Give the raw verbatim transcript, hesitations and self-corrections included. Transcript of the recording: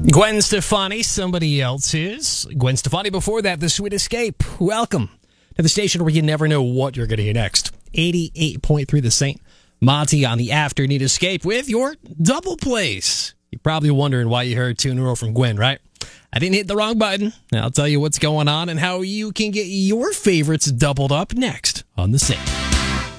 Gwen Stefani, somebody else's. Gwen Stefani before that, The Sweet Escape. Welcome to the station where you never know what you're going to hear next. eighty-eight point three The Saint. Monty on the Afternoon Escape with your double plays. You're probably wondering why you heard two in a row from Gwen, right? I didn't hit the wrong button. I'll tell you what's going on and how you can get your favorites doubled up next on The Saint.